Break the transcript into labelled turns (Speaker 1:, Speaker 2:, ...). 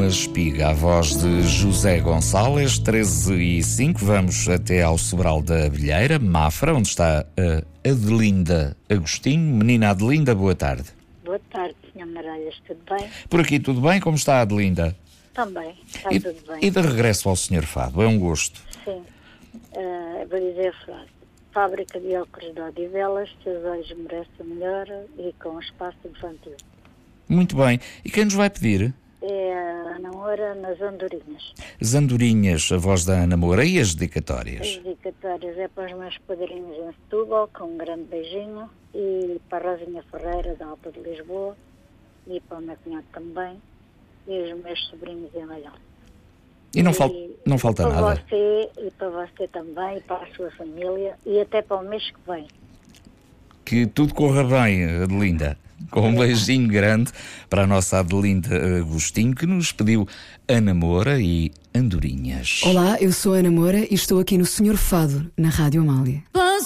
Speaker 1: uma espiga. A voz de José Gonçalves, 13h05. Vamos até ao Sobral da Abelheira, Mafra, onde está a Adelinda Agostinho. Menina Adelinda, boa tarde.
Speaker 2: Boa tarde, Sr. Maralhas, tudo bem?
Speaker 1: Por aqui tudo bem? Como está a Adelinda?
Speaker 2: Também, está tudo bem.
Speaker 1: E de regresso ao Sr. Fado, é um gosto.
Speaker 2: Sim, vou dizer a frase. Fábrica de óculos de Odivelas, seus olhos merecem melhor e com espaço infantil.
Speaker 1: Muito bem. E quem nos vai pedir?
Speaker 2: É a Ana Moura nas Andorinhas.
Speaker 1: As Andorinhas, a voz da Ana Moura, e as dedicatórias?
Speaker 2: As dedicatórias é para os meus padrinhos em Setúbal, com um grande beijinho, e para a Rosinha Ferreira, da Alta de Lisboa, e para o meu cunhado também, e os meus sobrinhos em Malhão.
Speaker 1: E não falta
Speaker 2: para
Speaker 1: nada.
Speaker 2: Você, e para você também, e para a sua família, e até para o mês que vem.
Speaker 1: Que tudo corra bem, Adelinda. Com um beijinho grande para a nossa Adelinda Agostinho, que nos pediu Ana Moura e Andorinhas.
Speaker 3: Olá, eu sou a Ana Moura e estou aqui no Sr. Fado, na Rádio Amália.